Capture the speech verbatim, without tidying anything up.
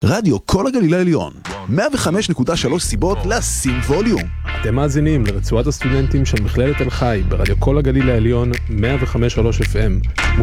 רדיו כל הגליל העליון, מאה וחמש נקודה שלוש סיבות לשים ווליום. אתם מאזינים לרצועת הסטודנטים של מכללת תל חי ברדיו כל הגליל העליון מאה וחמש נקודה שלוש אף אם.